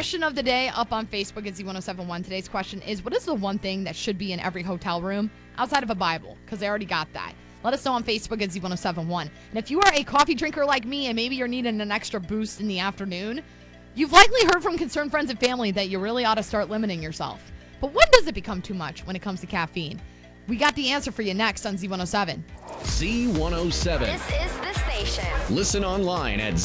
question of the day up on Facebook at Z1071. Today's question is, what is the one thing that should be in every hotel room outside of a Bible? Because they already got that. Let us know on Facebook at Z1071. And if you are a coffee drinker like me and maybe you're needing an extra boost in the afternoon, you've likely heard from concerned friends and family that you really ought to start limiting yourself. But when does it become too much when it comes to caffeine? We got the answer for you next on Z107. Z107. This is the station. Listen online at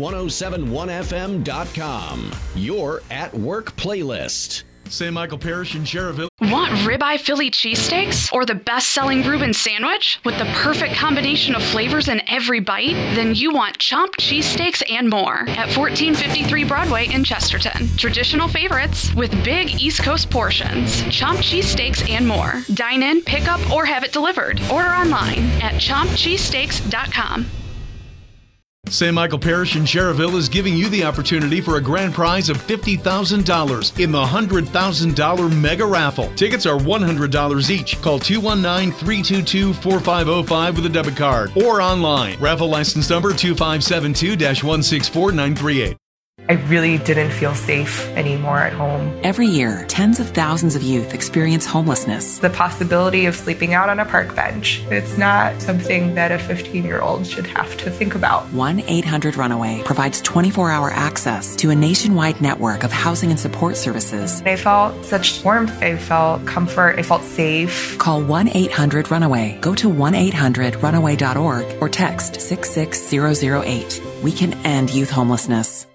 Z1071FM.com. Your at work playlist. St. Michael Parish in Cherville. Want ribeye Philly cheesesteaks or the best-selling Reuben sandwich with the perfect combination of flavors in every bite? Then you want Chomped cheesesteaks and more at 1453 Broadway in Chesterton. Traditional favorites with big East Coast portions. Chomped cheesesteaks and more. Dine in, pick up, or have it delivered. Order online at chompedcheesesteaks.com. St. Michael Parish in Cherville is giving you the opportunity for a grand prize of $50,000 in the $100,000 mega raffle. Tickets are $100 each. Call 219-322-4505 with a debit card or online. Raffle license number 2572-164938. I really didn't feel safe anymore at home. Every year, tens of thousands of youth experience homelessness. The possibility of sleeping out on a park bench, it's not something that a 15-year-old should have to think about. 1-800-RUNAWAY provides 24-hour access to a nationwide network of housing and support services. I felt such warmth. I felt comfort. I felt safe. Call 1-800-RUNAWAY. Go to 1-800-RUNAWAY.org or text 66008. We can end youth homelessness.